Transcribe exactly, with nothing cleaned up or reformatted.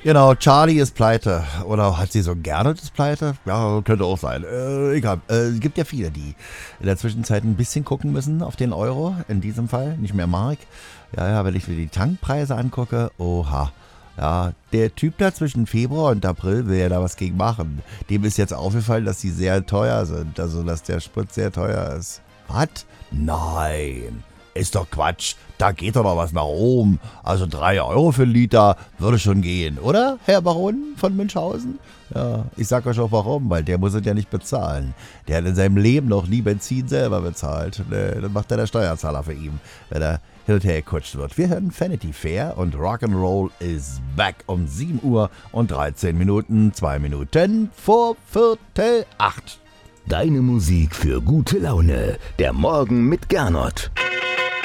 Genau, Charlie ist pleite. Oder hat sie so gerne das pleite? Ja, könnte auch sein. Äh, egal. Äh, Es gibt ja viele, die in der Zwischenzeit ein bisschen gucken müssen auf den Euro. In diesem Fall, nicht mehr Mark. Ja, ja, wenn ich mir die Tankpreise angucke, oha. Ja, der Typ da zwischen Februar und April will ja da was gegen machen. Dem ist jetzt aufgefallen, dass die sehr teuer sind. Also, dass der Sprit sehr teuer ist. Was? Nein. Ist doch Quatsch. Da geht doch noch was nach oben. Also drei Euro für einen Liter würde schon gehen, oder, Herr Baron von Münchhausen? Ja, ich sag euch auch warum, weil der muss es ja nicht bezahlen. Der hat in seinem Leben noch nie Benzin selber bezahlt. Nee, das macht ja der Steuerzahler für ihn, wenn er hin und her gekutscht wird. Wir hören Vanity Fair und Rock'n'Roll is back um sieben Uhr und dreizehn Minuten, zwei Minuten vor Viertel acht. Deine Musik für gute Laune. Der Morgen mit Gernot.